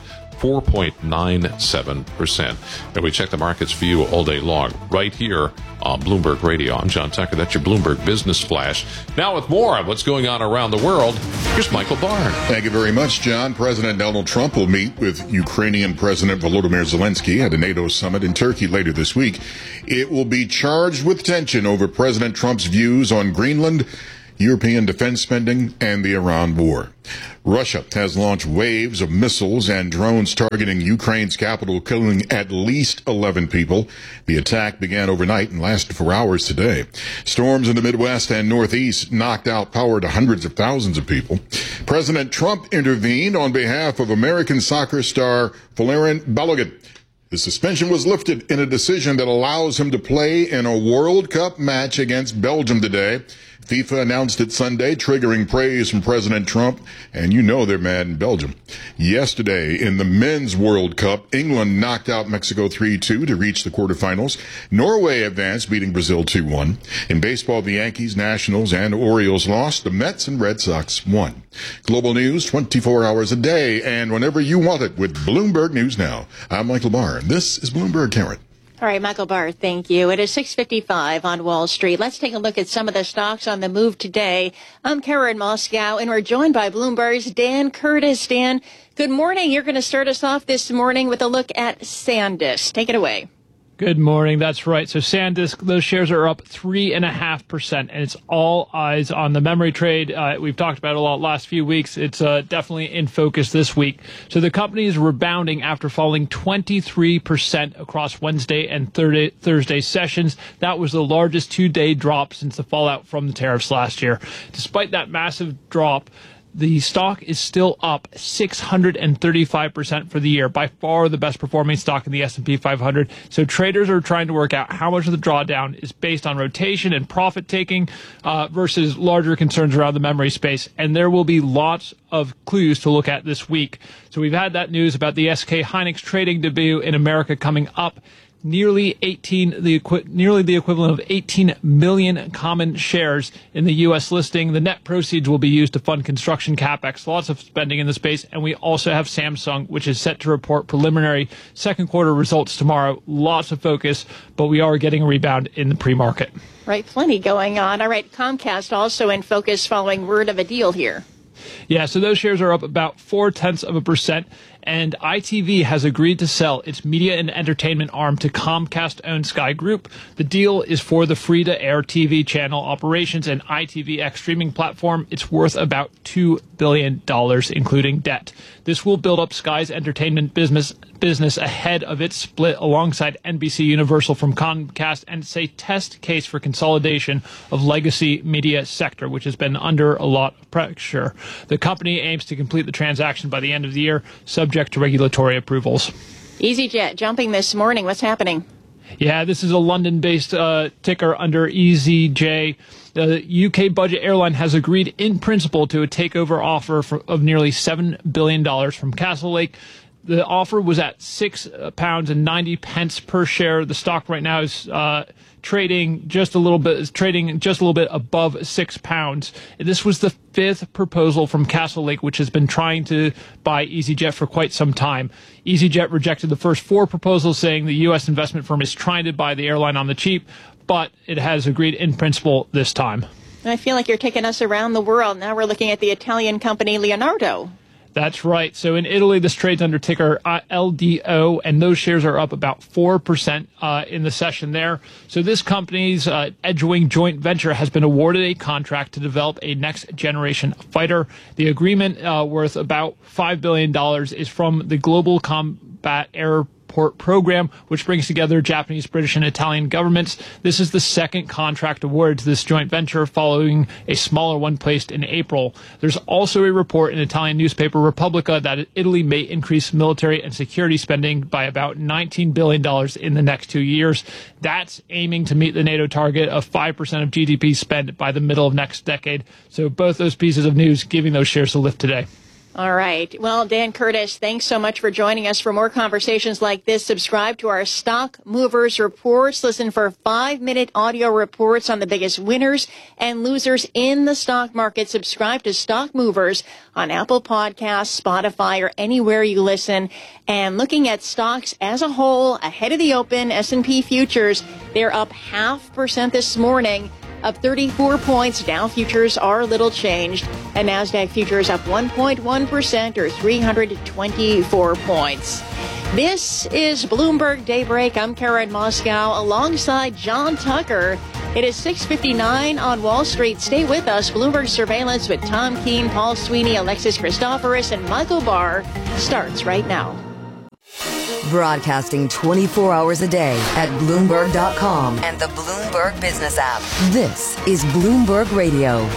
4.97%. And we check the markets for you all day long right here on Bloomberg Radio. I'm John Tucker. That's your Bloomberg Business Flash. Now with more on what's going on around the world, here's Michael Barr. Thank you very much, John. President Donald Trump will meet with Ukrainian President Volodymyr Zelensky at a NATO summit in Turkey later this week. It will be charged with tension over President Trump's views on Greenland, European defense spending, and the Iran war. Russia has launched waves of missiles and drones targeting Ukraine's capital, killing at least 11 people. The attack began overnight and lasted for hours today. Storms in the Midwest and Northeast knocked out power to hundreds of thousands of people. President Trump intervened on behalf of American soccer star Valerian Balogun. The suspension was lifted in a decision that allows him to play in a World Cup match against Belgium today. FIFA announced it Sunday, triggering praise from President Trump, and you know they're mad in Belgium. Yesterday, in the Men's World Cup, England knocked out Mexico 3-2 to reach the quarterfinals. Norway advanced, beating Brazil 2-1. In baseball, the Yankees, Nationals, and Orioles lost. The Mets and Red Sox won. Global news 24 hours a day, and whenever you want it with Bloomberg News Now. I'm Michael Barr, and this is Bloomberg Karen. All right, Michael Barr, thank you. It is 6:55 on Wall Street. Let's take a look at some of the stocks on the move today. I'm Karen Moscow, and we're joined by Bloomberg's Dan Curtis. Dan, good morning. You're going to start us off this morning with a look at SanDisk. Take it away. Good morning. That's right. So SanDisk, those shares are up 3.5%, and it's all eyes on the memory trade. We've talked about it a lot last few weeks. It's definitely in focus this week. So the company is rebounding after falling 23% across Wednesday and Thursday sessions. That was the largest 2-day drop since the fallout from the tariffs last year. Despite that massive drop, the stock is still up 635% for the year, by far the best performing stock in the S&P 500. So traders are trying to work out how much of the drawdown is based on rotation and profit taking versus larger concerns around the memory space. And there will be lots of clues to look at this week. So we've had that news about the SK Hynix trading debut in America coming up. Nearly the equivalent of 18 million common shares in the U.S. listing. The net proceeds will be used to fund construction capex. Lots of spending in the space. And we also have Samsung, which is set to report preliminary second quarter results tomorrow. Lots of focus, but we are getting a rebound in the pre-market. Right, plenty going on. All right, Comcast also in focus following word of a deal here. Yeah, so those shares are up about 0.4%. And ITV has agreed to sell its media and entertainment arm to Comcast-owned Sky Group. The deal is for the free-to-air TV channel operations and ITVX streaming platform. It's worth about $2 billion, including debt. This will build up Sky's entertainment business ahead of its split alongside NBC Universal from Comcast, and it's a test case for consolidation of legacy media sector, which has been under a lot of pressure. The company aims to complete the transaction by the end of the year, subject to regulatory approvals. EasyJet jumping this morning. What's happening? Yeah, this is a London-based ticker under EasyJ. The UK budget airline has agreed in principle to a takeover offer of nearly $7 billion from Castlelake. The offer was at £6.90 per share. The stock right now is trading just a little bit above £6. This was the fifth proposal from Castlelake, which has been trying to buy EasyJet for quite some time. EasyJet rejected the first 4 proposals, saying the U.S. investment firm is trying to buy the airline on the cheap, but it has agreed in principle this time. I feel like you're taking us around the world. Now we're looking at the Italian company Leonardo. That's right. So in Italy, this trades under ticker LDO, and those shares are up about 4% in the session there. So this company's Edgewing joint venture has been awarded a contract to develop a next-generation fighter. The agreement, worth about $5 billion, is from the Global Combat Airport Program, which brings together Japanese, British, and Italian governments. This is the second contract awarded to this joint venture, following a smaller one placed in April. There's also a report in Italian newspaper Repubblica that Italy may increase military and security spending by about $19 billion in the next 2 years. That's aiming to meet the NATO target of 5% of GDP spent by the middle of next decade. So both those pieces of news giving those shares a lift today. All right. Well, Dan Curtis, thanks so much for joining us. For more conversations like this, subscribe to our Stock Movers Reports. Listen for 5-minute audio reports on the biggest winners and losers in the stock market. Subscribe to Stock Movers on Apple Podcasts, Spotify, or anywhere you listen. And looking at stocks as a whole, ahead of the open, S&P futures, they're up 0.5% this morning. Up 34 points. Dow futures are a little changed. And NASDAQ futures up 1.1% or 324 points. This is Bloomberg Daybreak. I'm Karen Moscow alongside John Tucker. It is 6:59 on Wall Street. Stay with us. Bloomberg Surveillance with Tom Keene, Paul Sweeney, Alexis Christoforous, and Michael Barr starts right now. Broadcasting 24 hours a day at Bloomberg.com and the Bloomberg Business app. This is Bloomberg Radio.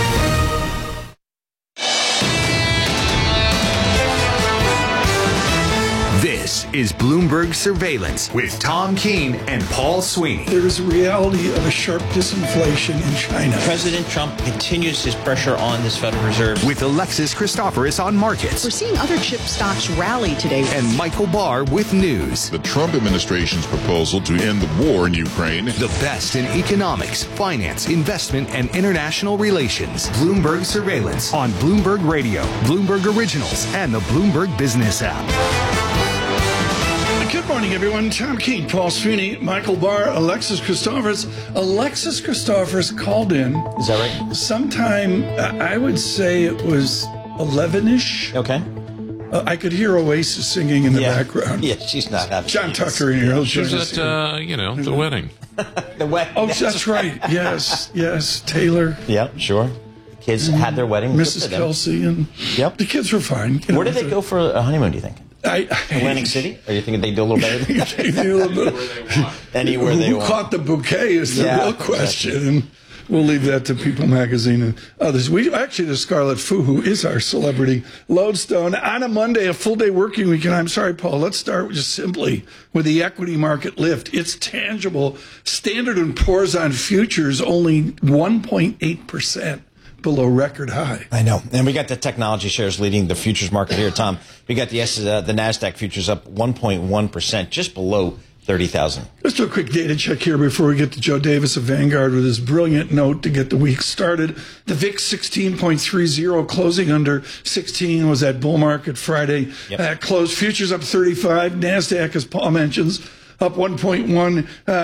This is Bloomberg Surveillance with Tom Keene and Paul Sweeney. There is a reality of a sharp disinflation in China. President Trump continues his pressure on this Federal Reserve. With Alexis Christoforous on markets. We're seeing other chip stocks rally today. And Michael Barr with news. The Trump administration's proposal to end the war in Ukraine. The best in economics, finance, investment, and international relations. Bloomberg Surveillance on Bloomberg Radio, Bloomberg Originals, and the Bloomberg Business app. Good morning, everyone. Tom Keene, Paul Sweeney, Michael Barr, Alexis Christoforous. Alexis Christoforous called in. Is that right? Sometime, I would say it was 11-ish. Okay. I could hear Oasis singing in the background. Yeah, she's not happy. John Tucker in here. She was at, the wedding. The wedding. Oh, that's right. Yes. Taylor. Yeah, sure. Kids had their wedding. Mrs. Kelsey. And the kids were fine. Where did they go for a honeymoon, do you think? Atlantic City? Or you think they do a little better than that? They do a little bit. Anywhere they want. Who caught the bouquet is the real question. Exactly. And we'll leave that to People Magazine and others. We actually, to Scarlet Fu, who is our celebrity lodestone, on a Monday, a full-day working week. And I'm sorry, Paul, let's start just simply with the equity market lift. It's tangible. Standard & Poor's on futures only 1.8%. below record high. I know. And we got the technology shares leading the futures market here, Tom. We got the NASDAQ futures up 1.1%, just below 30,000. Let's do a quick data check here before we get to Joe Davis of Vanguard with his brilliant note to get the week started. The VIX 16.30, closing under 16 was that bull market Friday. Closed futures up 35. NASDAQ, as Paul mentions, up 1.1%.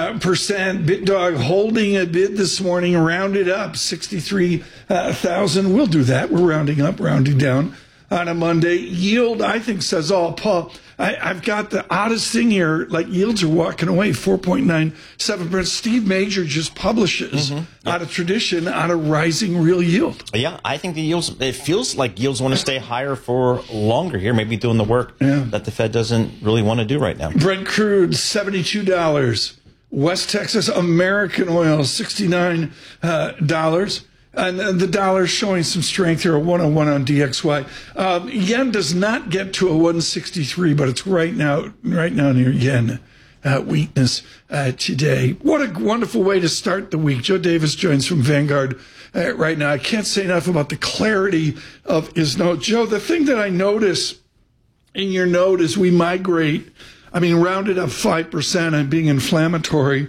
BitDog holding a bid this morning, rounded up 63,000. We'll do that. We're rounding up, rounding down on a Monday. Yield, I think, says all. Paul, I've got the oddest thing here. Like, yields are walking away, 4.97%. Steve Major just publishes out of tradition on a rising real yield. Yeah, I think the yields, it feels like yields want to stay higher for longer here, maybe doing the work that the Fed doesn't really want to do right now. Brent crude, $72. West Texas American oil, $69. And the dollar showing some strength here, a 101 on DXY. Yen does not get to a 163, but it's right now near yen weakness today. What a wonderful way to start the week. Joe Davis joins from Vanguard right now. I can't say enough about the clarity of his note. Joe, the thing that I notice in your note as we migrate, rounded up 5% and being inflammatory,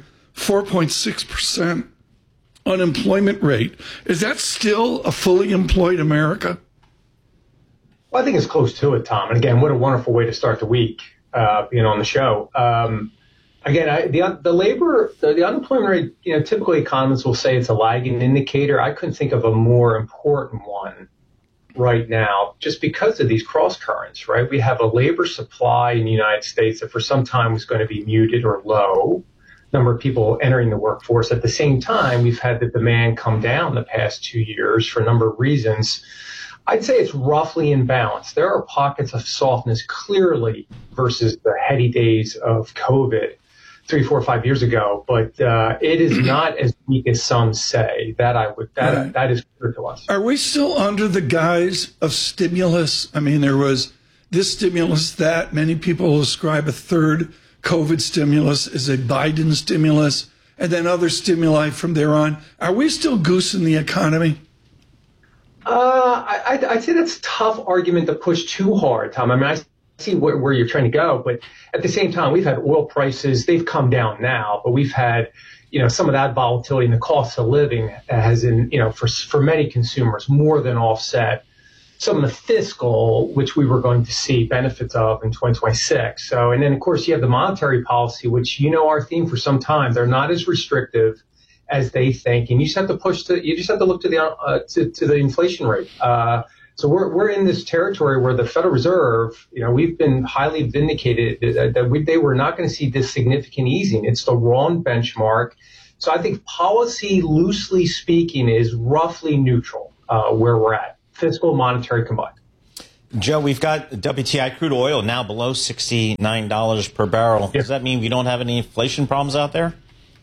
4.6%. Unemployment rate. Is that still a fully employed America? Well, I think it's close to it, Tom. And again, what a wonderful way to start the week, on the show. Again, the unemployment rate, typically economists will say it's a lagging indicator. I couldn't think of a more important one right now, just because of these cross currents, right? We have a labor supply in the United States that for some time was going to be muted or low. Number of people entering the workforce. At the same time, we've had the demand come down the past 2 years for a number of reasons. I'd say it's roughly in balance. There are pockets of softness clearly versus the heady days of COVID 3, 4, 5 years ago, but it is not as weak as some say. That is clear to us. Are we still under the guise of stimulus? There was this stimulus, that many people ascribe a third COVID stimulus is a Biden stimulus, and then other stimuli from there on. Are we still goosing the economy? I'd say that's a tough argument to push too hard, Tom. I mean, I see where you're trying to go, but at the same time, we've had oil prices. They've come down now, but we've had, some of that volatility in the cost of living has, for many consumers, more than offset some of the fiscal, which we were going to see benefits of in 2026. So, and then of course you have the monetary policy, which our theme for some time. They're not as restrictive as they think, and you just have to look to the inflation rate. So we're in this territory where the Federal Reserve, we've been highly vindicated that they were not going to see this significant easing. It's the wrong benchmark. So I think policy, loosely speaking, is roughly neutral where we're at, fiscal, monetary combined. Joe, we've got WTI crude oil now below $69 per barrel. Does that mean we don't have any inflation problems out there?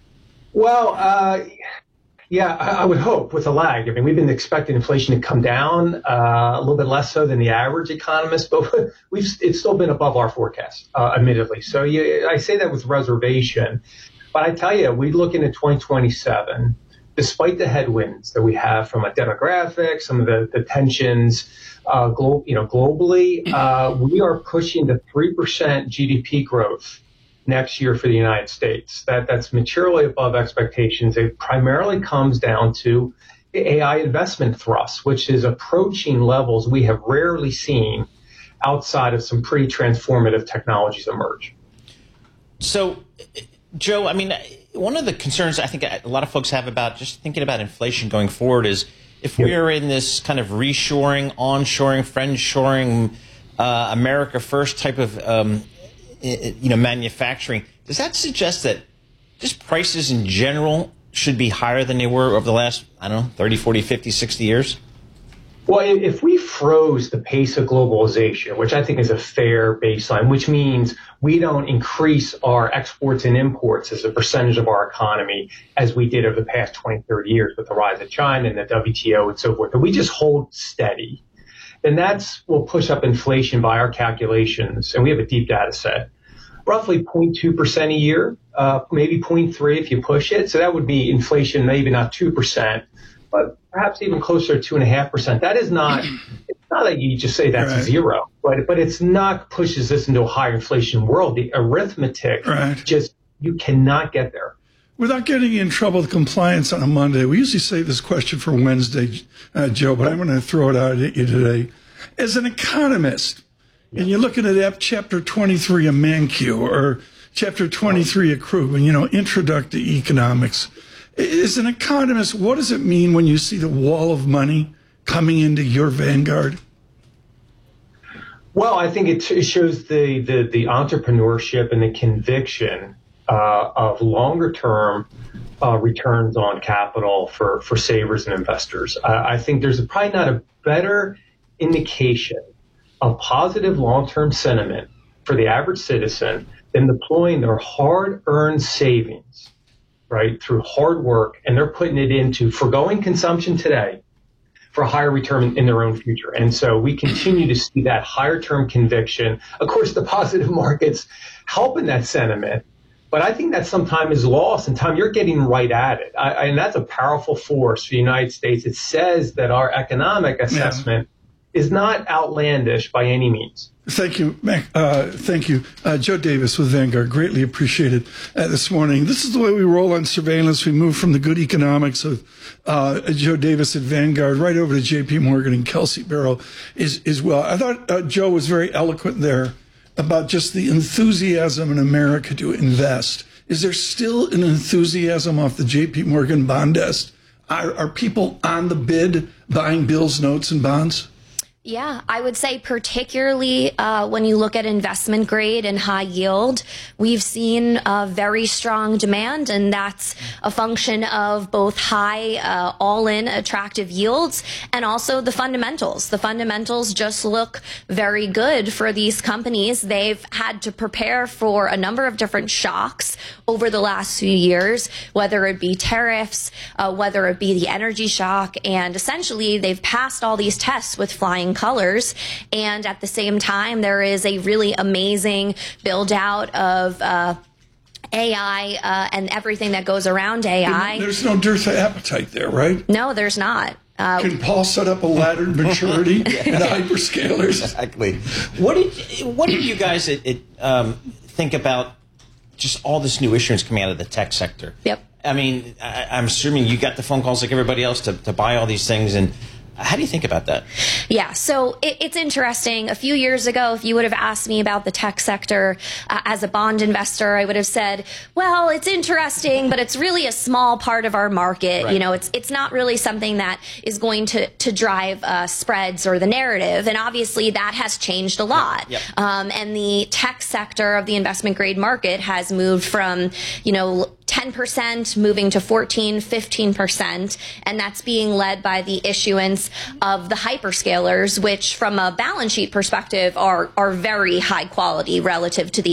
Well, yeah, I would hope with a lag. I mean, we've been expecting inflation to come down a little bit less so than the average economist, but it's still been above our forecast, admittedly. So I say that with reservation. But I tell you, we look into 2027, despite the headwinds that we have from a demographic, some of the tensions globally, we are pushing the 3% GDP growth next year for the United States. That's materially above expectations. It primarily comes down to the AI investment thrust, which is approaching levels we have rarely seen outside of some pretty transformative technologies emerge. So, Joe, I mean, one of the concerns I think a lot of folks have about just thinking about inflation going forward is if we're in this kind of reshoring, onshoring, friendshoring, America first type of manufacturing, does that suggest that just prices in general should be higher than they were over the last, 30, 40, 50, 60 years? Well, if we froze the pace of globalization, which I think is a fair baseline, which means we don't increase our exports and imports as a percentage of our economy as we did over the past 20, 30 years with the rise of China and the WTO and so forth, and we just hold steady, then will push up inflation by our calculations, and we have a deep data set, roughly 0.2% a year, maybe 0.3 if you push it. So that would be inflation, maybe not 2%, but perhaps even closer to 2.5%. That is not, it's not like you just say that's right. Zero, but it's not pushes this into a higher inflation world. The arithmetic you cannot get there. Without getting in trouble with compliance on a Monday, we usually save this question for Wednesday, Joe, but I'm going to throw it out at you today. As an economist, and you're looking at Chapter 23 of Mankiw or Chapter 23 of Krugman, Introduction to Economics. As an economist, what does it mean when you see the wall of money coming into your vanguard? Well, I think it shows the entrepreneurship and the conviction of longer-term returns on capital for savers and investors. I think there's probably not a better indication of positive long-term sentiment for the average citizen than deploying their hard-earned savings, right, through hard work, and they're putting it into foregoing consumption today for a higher return in their own future. And so we continue to see that higher-term conviction. Of course, the positive markets help in that sentiment, but I think that sometimes is lost. And Tom, you're getting right at it. And that's a powerful force for the United States. It says that our economic assessment is not outlandish by any means. Thank you, Mac. Thank you. Joe Davis with Vanguard. Greatly appreciated this morning. This is the way we roll on surveillance. We move from the good economics of Joe Davis at Vanguard right over to J.P. Morgan and Kelsey Barrow as well. I thought Joe was very eloquent there about just the enthusiasm in America to invest. Is there still an enthusiasm off the J.P. Morgan bond desk? Are people on the bid buying bills, notes, and bonds? Yeah, I would say particularly when you look at investment grade and high yield, we've seen very strong demand, and that's a function of both high all-in attractive yields and also the fundamentals. The fundamentals just look very good for these companies. They've had to prepare for a number of different shocks over the last few years, whether it be tariffs, whether it be the energy shock, and essentially they've passed all these tests with flying colors. And at the same time, there is a really amazing build out of AI and everything that goes around AI. There's no dearth of appetite there, right? No, there's not. Can Paul set up a laddered maturity in hyperscalers? Exactly. What did you guys think about just all this new issuance coming out of the tech sector? Yep. I mean, I'm assuming you got the phone calls like everybody else to buy all these things, and how do you think about that? Yeah, so it's interesting. A few years ago, if you would have asked me about the tech sector as a bond investor, I would have said, well, it's interesting, but it's really a small part of our market. Right. You know, it's not really something that is going to drive spreads or the narrative. And obviously that has changed a lot. Yep. And the tech sector of the investment grade market has moved from, 10% moving to 14, 15%, and that's being led by the issuance of the hyperscalers, which from a balance sheet perspective are very high quality relative to the